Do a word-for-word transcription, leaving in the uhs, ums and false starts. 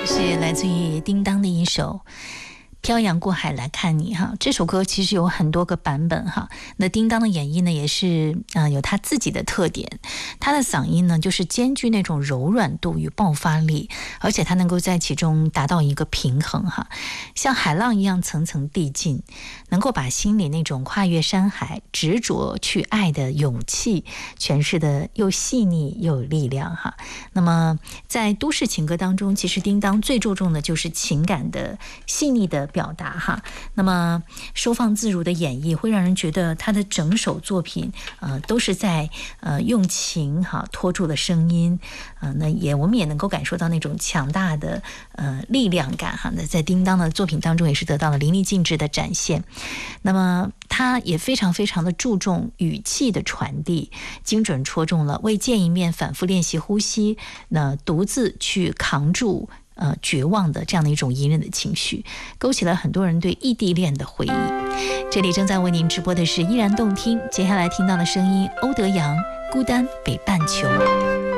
是来自于叮当的一首漂洋过海来看你哈，这首歌其实有很多个版本哈。那叮当的演绎呢，也是呃有他自己的特点。他的嗓音呢，就是兼具那种柔软度与爆发力，而且他能够在其中达到一个平衡哈，像海浪一样层层递进，能够把心里那种跨越山海、执着去爱的勇气诠释的又细腻又有力量哈。那么在都市情歌当中，其实叮当最注重的就是情感的细腻的表达哈，那么收放自如的演绎会让人觉得他的整首作品呃都是在呃用情哈拖住了声音，呃那也我们也能够感受到那种强大的呃力量感哈。那在叮当的作品当中也是得到了淋漓尽致的展现。那么他也非常非常的注重语气的传递，精准戳中了为见一面反复练习呼吸，那独自去扛住呃，绝望的这样的一种隐忍的情绪，勾起了很多人对异地恋的回忆。这里正在为您直播的是依然动听，接下来听到的声音，欧德阳《孤单北半球》。